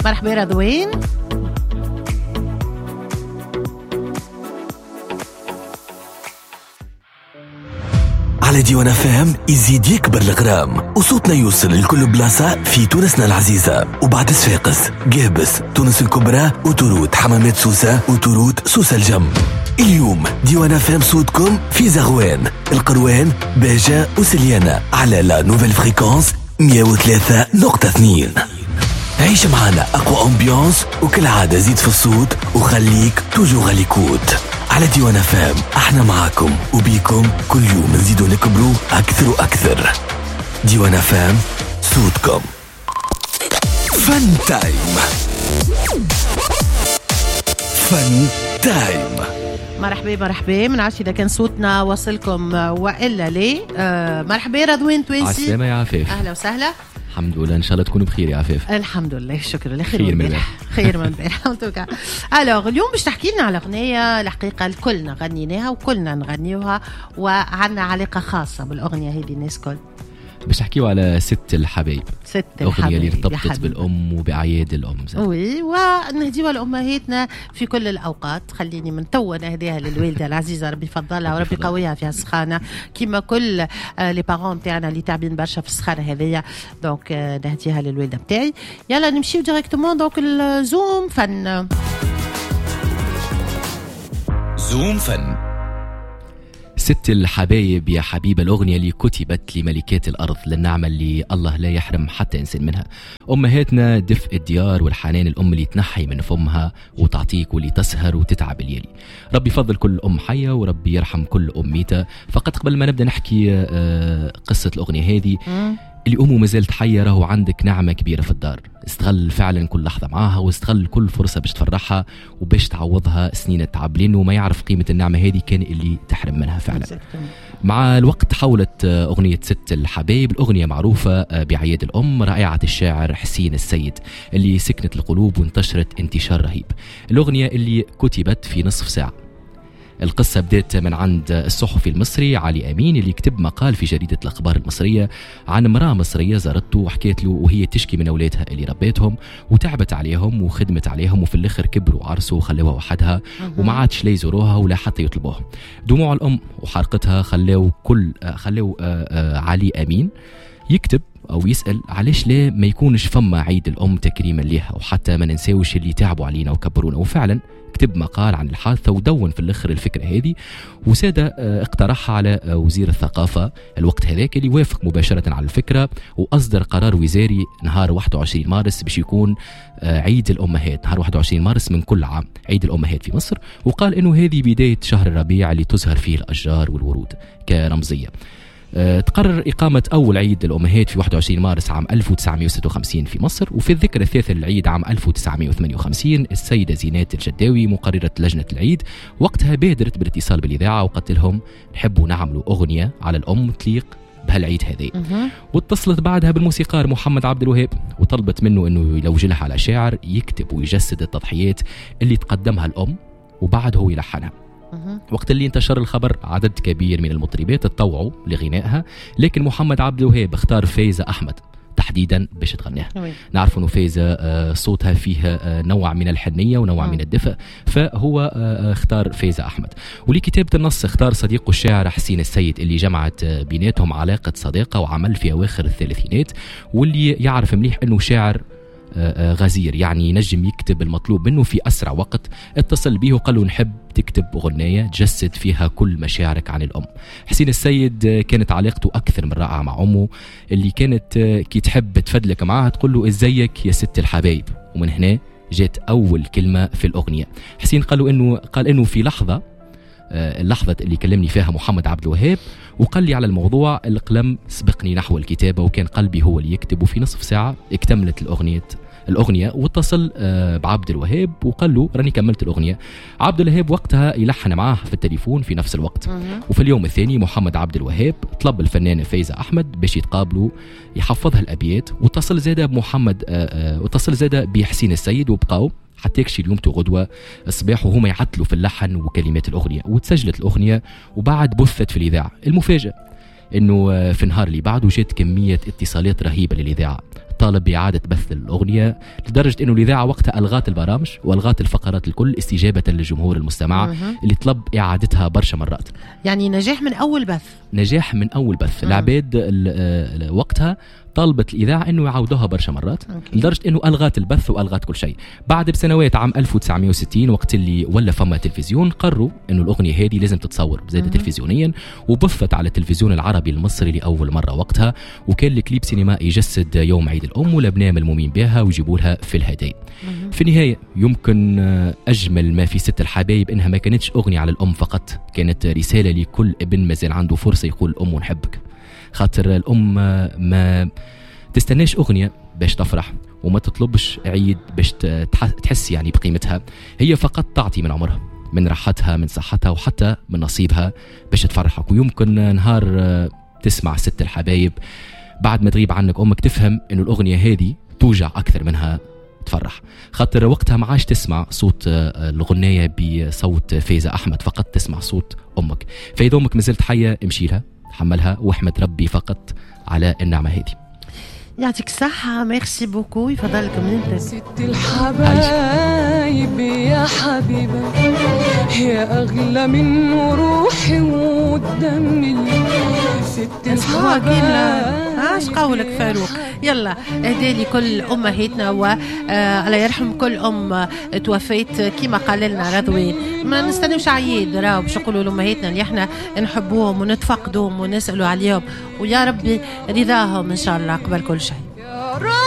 مرحبا رضوان. على ديوان FM يزيد يكبر الغرام وصوتنا يوصل لكل بلاصة في تونسنا العزيزة وبعد صفاقس قابس تونس الكبرى وتروت حمامات سوسة وتروت سوسة الجم. اليوم ديوان FM صوتكم في زغوان القروان باجة وسليانة على لا نوفيل فريكونس 103.2. عيش معنا أقوى أمبيانس وكل عادة زيد في الصوت وخليك توجو غاليكوت. على ديوان FM احنا معاكم وبيكم كل يوم نزيدو نكبروا أكثر وأكثر. ديوان FM صوتكم. فن تايم. فن تايم. مرحبا منعرفش إذا كان صوتنا وصلكم وإلا ليه. مرحبا رضوان توينسي. عسلامة يا عفاف. أهلا وسهلا. الحمد لله، إن شاء الله تكونوا بخير يا عفاف. الحمد لله، شكرا لله. خير من البارح. خير من البارح. ألوغ اليوم باش تحكي لنا على أغنية الحقيقة الكلنا غنيناها وكلنا نغنيوها وعنا علاقة خاصة بالأغنية هذه الناس كل. باش نحكيو على ست الحبايب. ست الحبايب. أغنية اللي ارتبطت بالأم وبأعياد الأم. وي، ونهديوها لأمهاتنا في كل الأوقات. خليني من توا نهديها للوالدة العزيزة، ربي يفضلها وربي قويها فيها السخانة كيما كل لي بارون تاعنا اللي تعبين برشا في السخانة هذيا. دونك نهديها للوالدة بتاعي. يلا نمشيو ديريكتومون دونك الزوم فن. زوم فن. ست الحبايب يا حبيبة، الأغنية اللي كتبت لملكات الأرض، للنعمة اللي الله لا يحرم حتى إنسان منها. أمهاتنا دفء الديار والحنان، الأم اللي تنحي من فمها وتعطيك واللي تسهر وتتعب الليالي. ربي يفضل كل أم حية وربي يرحم كل أم ميتة. فقط قبل ما نبدأ نحكي قصة الأغنية هذه، اللي أمه مازالت حية راهو عندك نعمة كبيرة في الدار. استغل فعلا كل لحظة معاها واستغل كل فرصة باش تفرحها وباش تعوضها سنين التعب، لأنه ما يعرف قيمة النعمة هذه كان اللي تحرم منها فعلا. مع الوقت تحولت أغنية ست الحبايب الأغنية معروفة بأعياد الأم، رائعة الشاعر حسين السيد اللي سكنت القلوب وانتشرت انتشار رهيب. الأغنية اللي كتبت في نصف ساعة. القصة بدأت من عند الصحفي المصري علي أمين اللي كتب مقال في جريدة الأخبار المصرية عن امرأة مصرية زارته وحكيت له وهي تشكي من أولادها اللي ربيتهم وتعبت عليهم وخدمت عليهم وفي الآخر كبروا وعرسوا وخلوها وحدها وما عادش لا يزوروها ولا حتى يطلبوها. دموع الأم وحرقتها خلوا علي أمين يكتب أو يسأل علاش لا ما يكونش فما عيد الأم تكريما لها وحتى ما ننساوش اللي تعبوا علينا وكبرونا. وفعلا كتب مقال عن الحادثة ودون في الآخر الفكرة هذه، وسادة اقترحها على وزير الثقافة الوقت هذاك اللي وافق مباشرة على الفكرة وأصدر قرار وزاري نهار 21 مارس باش يكون عيد الأمهات، نهار 21 مارس من كل عام عيد الأمهات في مصر. وقال إنه هذه بداية شهر الربيع اللي تزهر فيه الأشجار والورود كرمزية. تقرر إقامة أول عيد الأمهات في 21 مارس عام 1956 في مصر. وفي الذكرى الثالثة للعيد عام 1958 السيدة زينات الجداوي مقررة لجنة العيد وقتها بادرت بالاتصال بالإذاعة وقالت لهم نحبوا نعملوا أغنية على الأم تليق بهالعيد هذه. واتصلت بعدها بالموسيقار محمد عبد الوهاب وطلبت منه أنه يلوجلها على شاعر يكتب ويجسد التضحيات اللي تقدمها الأم وبعد هو يلحنها. وقت اللي انتشر الخبر عدد كبير من المطربات تطوعوا لغنائها، لكن محمد عبد الوهاب اختار فايزة أحمد تحديدا باش تغنيها. نعرف انه فايزة صوتها فيها نوع من الحنية ونوع من الدفء، فهو اختار فايزة أحمد. ولكتابة النص اختار صديقه الشاعر حسين السيد اللي جمعت بيناتهم علاقة صداقة وعمل في أواخر الثلاثينات، واللي يعرف مليح انه شاعر غزير يعني ينجم يكتب المطلوب منه في أسرع وقت. اتصل به وقال له نحب تكتب أغنية تجسد فيها كل مشاعرك عن الأم. حسين السيد كانت علاقته أكثر من رائعة مع أمه اللي كانت كي تحب تفدلك معها تقول له إزيك يا ست الحبايب، ومن هنا جات أول كلمة في الأغنية. حسين قال إنه في اللحظة اللي كلمني فيها محمد عبد الوهاب وقال لي على الموضوع القلم سبقني نحو الكتابة وكان قلبي هو اللي يكتب. وفي نصف ساعة اكتملت الأغنية واتصل بعبد الوهاب وقال له راني كملت الأغنية. عبد الوهاب وقتها يلحن معاه في التليفون في نفس الوقت. وفي اليوم الثاني محمد عبد الوهاب طلب الفنانة فايزة أحمد باش يتقابلوا يحفظها الأبيات، واتصل زادة بحسين السيد وبقاو حتى يكشي اليوم غدوة الصباح وهما يعطلوا في اللحن وكلمات الأغنية. وتسجلت الأغنية وبعد بثت في الإذاعة. المفاجأة انه في النهار اللي بعده جات كمية اتصالات رهيبة للإذاعة، طالب بإعادة بث الأغنية، لدرجة أنه الإذاعة وقتها ألغت البرامج وألغت الفقرات الكل استجابة للجمهور المستمع اللي طلب إعادتها برشا مرات. يعني نجاح من أول بث. نجاح من أول بث. العباد وقتها طالبت الإذاعة أنه يعودوها برشا مرات، لدرجة أنه ألغت البث وألغت كل شيء. بعد بسنوات عام 1960 وقت اللي ولا فما تلفزيون، قرروا أنه الأغنية هذه لازم تتصور زادة تلفزيونيا، وبثت على التلفزيون العربي المصري لأول مرة وقتها، وكان الكليب سينمائي يجسد يوم عيد الأم والأبناء ملمومين بها ويجيبوا لها في الهدايا. في النهاية يمكن أجمل ما في ست الحبايب إنها ما كانتش أغنية على الأم فقط، كانت رسالة لكل ابن مازال عنده فرصة يقول أم ونحبك. خاطر الأم ما تستناش أغنية باش تفرح، وما تطلبش عيد باش تحس يعني بقيمتها، هي فقط تعطي من عمرها، من راحتها، من صحتها، وحتى من نصيبها باش تفرحك. ويمكن نهار تسمع ست الحبايب بعد ما تغيب عنك أمك تفهم إنه الأغنية هذه توجع أكثر منها تفرح. خاطر وقتها ما عادش تسمع صوت الغناية بصوت فايزة أحمد، فقط تسمع صوت أمك. فإذا أمك مازلت حية امشي لها، حملها واحمد ربي فقط على النعمة هذه. يعطيك الصحة، ميرسي بوكو، يفضلك من انت. ست الحبايب يا حبيبة يا أغلى من روحي ودمي، ست الحبايب. اش قولك فاروق؟ يلا اهدالي كل امهاتنا، وعلى يرحم كل ام توفيت كيما قال لنا رضوان. ما نستنوش عيد راهو باش نقولوا لامهاتنا اللي احنا نحبوهم ونتفقدوهم ونسالوا عليهم، ويا ربي رضاهم ان شاء الله قبل كل شيء.